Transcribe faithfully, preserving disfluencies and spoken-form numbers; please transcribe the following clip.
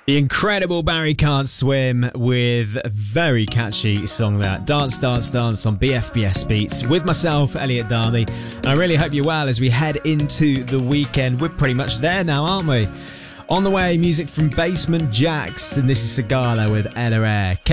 The incredible Barry Can't Swim with a very catchy song that Dance Dance Dance on B F B S Beats with myself, Elliot Darby. And I really hope you're well as we head into the weekend. We're pretty much there now, aren't we? On the way, music from Basement Jaxx, and this is Sigala with Ella Air.